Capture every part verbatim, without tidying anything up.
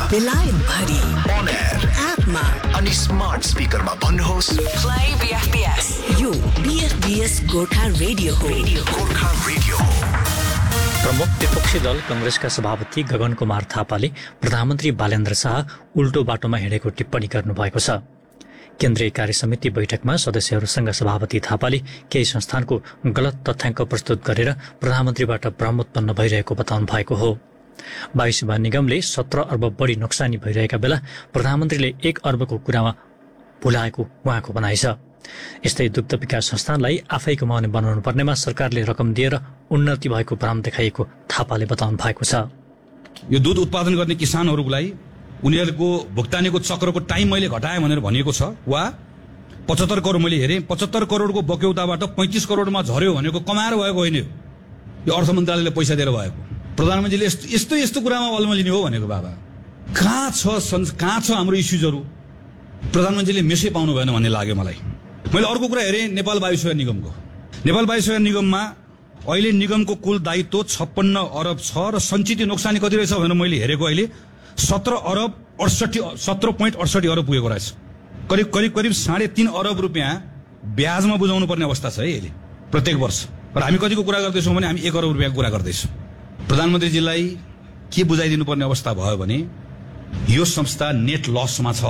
बेलायत भरि on air एपमा अनि स्मार्ट स्पिकरमा भन्नुहोस् प्ले बीएफबीएस। यो बीएफबीएस गोर्खा रेडियो हो। गोर्खा रेडियो हो। प्रमुख विपक्षी दल कांग्रेसका सभापति गगन कुमार थापाले प्रधानमन्त्री बालेन्द्र शाह उल्टो बाटोमा हिँडेको टिप्पणी गर्नुभएको छ। केन्द्रीय कार्य समिति बैठकमा सदस्यहरूसँग सभापति थापाले केही संस्थानको गलत तथ्याङ्क प्रस्तुत गरेर प्रधानमन्त्रीबाट भ्रम उत्पन्न भइरहेको बताउनु भएको हो। वायुसेवा निगमले सत्र अर्ब बढी नोक्सानी भइरहेका बेला प्रधानमन्त्रीले एक अर्बको कुरामा भुलाएको उहाँको भनाइ छ। यस्तै दुग्ध विकास संस्थानलाई आफै कमाउने बनाउनु पर्नेमा सरकारले रकम दिएर उन्नति भएको भ्रम देखाइएको थापाले बताउनु भएको छ। यो दूध उत्पादन गर्ने किसानहरूको लागि उनीहरूको भुक्तानीको चक्रको टाइम मैले घटाएँ भनेर भनिएको छ। वा पचहत्तर करोड मैले हेरेँ, पचहत्तर करोडको बक्यौताबाट पैंतिस करोडमा झर्यो भनेको कमाएर भएको होइन, यो अर्थ मन्त्रालयले पैसा दिएर भएको। प्रधानमन्त्रीले यस्तो यस्तो यस्तो कुरामा अल्मलिने हो भनेको बाबा कहाँ छ, कहाँ छ हाम्रो इस्युजहरू? प्रधानमन्त्रीले मेसै पाउनु भएन भन्ने लाग्यो मलाई। मैले अर्को कुरा हेरेँ नेपाल वायुसेवा निगमको। नेपाल वायुसेवा निगममा अहिले निगमको कुल दायित्व छप्पन्न अरब छ र सञ्चित नोक्सानी कति रहेछ भनेर मैले हेरेको अहिले सत्र अरब अडसठी सत्र पोइन्ट अडसठी अरब पुगेको रहेछ। करिब करिब करिब साढे तीन अरब रुपियाँ ब्याजमा बुझाउनु पर्ने अवस्था छ है अहिले प्रत्येक वर्ष। र हामी कतिको कुरा गर्दैछौँ भने हामी एक अरब रुपियाँको कुरा गर्दैछौँ। प्रधानमन्त्रीजीलाई के बुझाइदिनु पर्ने अवस्था भयो भने यो संस्था नेट लसमा छ।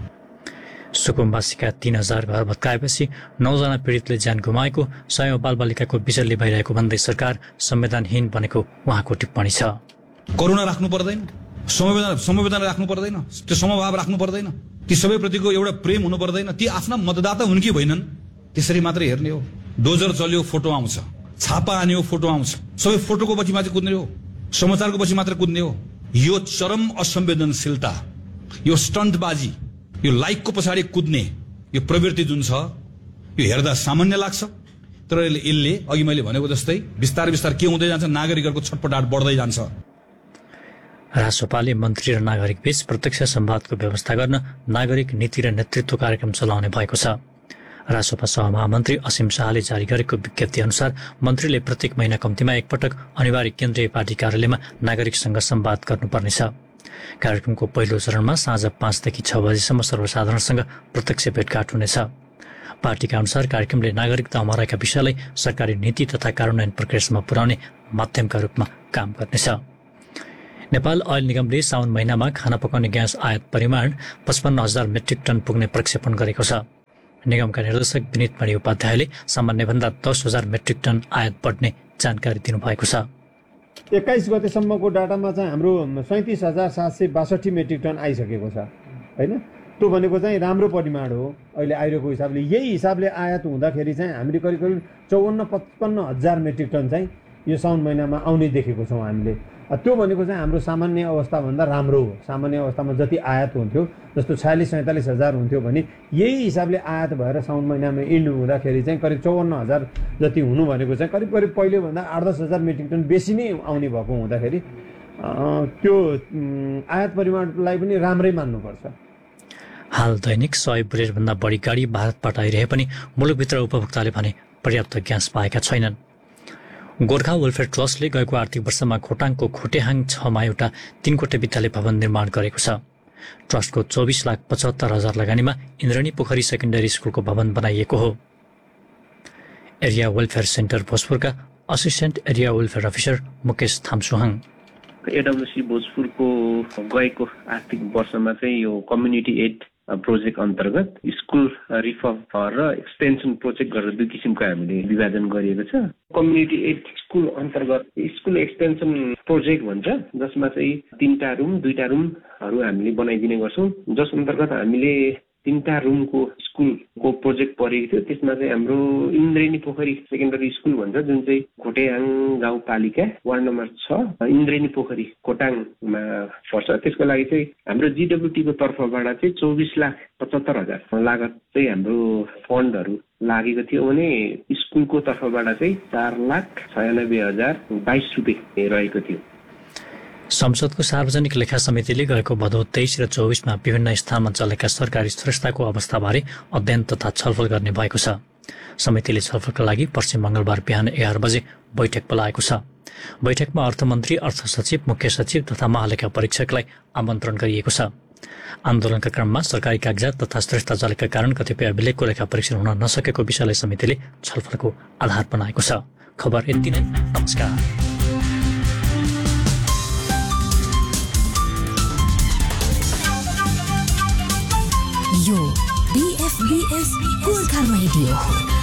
सुकुम्बासीका तीन हजार घर भत्काएपछि नौजना पीडितले ज्यान गुमाएको, सयौं बालबालिकाको विचल्ली भइरहेको भन्दै सरकार संवेदनहीन बनेको उहाँको टिप्पणी छ। करुणा राख्नु पर्दैन, समवेदना समवेदना राख्नु पर्दैन, त्यो समभाव राख्नु पर्दैन, ती सबैप्रतिको एउटा प्रेम हुनु पर्दैन। ती आफ्ना मतदाता हुन् कि होइनन् त्यसरी मात्रै हेर्ने हो। डोजर चल्यो फोटो आउँछ, छापा आन्यो फोटो आउँछ, सबै फोटोको पछि मात्रै कुद्ने हो, समाचारको पछि मात्रै कुद्ने हो। यो चरम असंवेदनशीलता, यो स्टन्टबाजी, यो लाइकको पछाडि कुद्ने यो प्रवृत्ति जुन छ यो हेर्दा सामान्य लाग्छ, तर यसले अघि मैले भनेको जस्तै बिस्तार बिस्तार के हुँदै जान्छ, नागरिकहरूको छटपटाट बढ्दै जान्छ। रासोपाले मन्त्री र नागरिक बीच प्रत्यक्ष संवादको व्यवस्था गर्न नागरिक नीति र नेतृत्व कार्यक्रम चलाउने भएको छ। रासोपा सहमहामन्त्री असीम शाहले जारी गरेको विज्ञप्ति अनुसार मन्त्रीले प्रत्येक महिना कम्तीमा एकपटक अनिवार्य केन्द्रीय पार्टी कार्यालयमा नागरिकसँग संवाद गर्नुपर्नेछ। कार्यक्रमको पहिलो चरणमा साँझ पाँचदेखि छ बजेसम्म सर्वसाधारणसँग प्रत्यक्ष भेटघाट हुनेछ। पार्टीका अनुसार कार्यक्रमले नागरिकतामा रहेका विषयलाई सरकारी नीति तथा कार्यान्वयन प्रक्रियासम्म पुर्याउने माध्यमका रूपमा काम गर्नेछ। नेपाल ओइल निगमले साउन महिनामा खाना पकाउने ग्यास आयात परिमाण पचपन्न हजार मेट्रिक टन पुग्ने प्रक्षेपण गरेको छ। निगमका निर्देशक विनित मणि उपाध्यायले सामान्यभन्दा दस हजार मेट्रिक टन आयात बढ्ने जानकारी दिनुभएको छ। एक्काइस गतेसम्मको डाटामा चाहिँ हाम्रो सैँतिस हजार सात सय बासठी मेट्रिक टन आइसकेको छ होइन। त्यो भनेको चाहिँ राम्रो परिमाण हो अहिले आइरहेको हिसाबले। यही हिसाबले आयात हुँदाखेरि चाहिँ हामीले करिब करिब चौवन्न पचपन्न हजार मेट्रिक टन चाहिँ यो साउन महिनामा आउने देखेको छौँ हामीले। त्यो भनेको चाहिँ हाम्रो सामान्य अवस्थाभन्दा राम्रो हो। सामान्य अवस्थामा जति आयात हुन्थ्यो जस्तो छयालिस सैँतालिस हजार हुन्थ्यो भने यही हिसाबले आयात भएर साउन महिनामा इन्ड हुँदाखेरि चाहिँ करिब चौवन्न हजार जति हुनु भनेको चाहिँ करिब करिब पहिलेभन्दा आठ दस हजार मेट्रिक टन बेसी नै आउने भएको हुँदाखेरि त्यो आयात परिमाणलाई पनि राम्रै मान्नुपर्छ। हाल दैनिक सय बुलेटभन्दा बढी गाडी भारतबाट आइरहे पनि मुलुकभित्र उपभोक्ताले भने पर्याप्त ग्यास पाएका छैनन्। गोर्खा वेलफेयर ट्रस्टले गएको आर्थिक वर्षमा खोटाङको खोटेहाङ छमा एउटा तीन कोठे विद्यालय भवन निर्माण गरेको छ। ट्रस्टको चौबिस लाख पचहत्तर हजार लगानीमा इन्द्रणी पोखरी सेकेन्डरी स्कुलको भवन बनाइएको हो। Area welfare centre भोजपुरका assistant area welfare officer Mukesh थामसुहाङ एडब्ल्युसी भोजपुरको गएको आर्थिक वर्षमा चाहिँ यो कम्युनिटी एड प्रोजेक्ट अन्तर्गत स्कुल रिफर्म र एक्सटेन्सन प्रोजेक्ट गरेर दुई किसिमको हामीले विभाजन गरिएको छ। कम्युनिटी एड स्कुल अन्तर्गत स्कुल एक्सटेन्सन प्रोजेक्ट भन्छ, जसमा चाहिँ तीनटा रुम दुईटा रुमहरू हामीले बनाइदिने गर्छौँ, जस अन्तर्गत हामीले तीनटा रुमको स्कुलको प्रोजेक्ट परेको थियो। त्यसमा चाहिँ हाम्रो इन्द्रेणी पोखरी सेकेन्डरी स्कुल भन्छ, जुन चाहिँ खोटेहाङ गाउँपालिका वार्ड नम्बर छ इन्द्रेणी पोखरी खोटाङमा पर्छ। त्यसको लागि चाहिँ हाम्रो जिडब्ल्युटीको तर्फबाट चाहिँ चौबिस लाख पचहत्तर हजार लागत चाहिँ हाम्रो फन्डहरू लागेको थियो भने स्कुलको तर्फबाट चाहिँ चार लाख छयानब्बे हजार बाइस रुपियाँ रहेको थियो। संसदको सार्वजनिक लेखा समितिले गएको भदौ तेइस र चौबिसमा विभिन्न स्थानमा चलेका सरकारी श्रेष्ठताको अवस्थाबारे अध्ययन तथा छलफल गर्ने भएको छ। समितिले छलफलका लागि पर्सि मंगलबार बिहान एघार बजे बैठक बोलाएको छ। बैठकमा अर्थमन्त्री, अर्थ सचिव, मुख्य सचिव तथा महालेखा परीक्षकलाई आमन्त्रण गरिएको छ। आन्दोलनका क्रममा सरकारी कागजात तथा श्रेष्ठ जालीका कारण कतिपय अभिलेखको लेखा परीक्षण हुन नसकेको विषयलाई समितिले छलफलको आधार बनाएको छ। खबर यति नै। नमस्कार। यो बीएफबीएस गोर्खा रेडियो हो।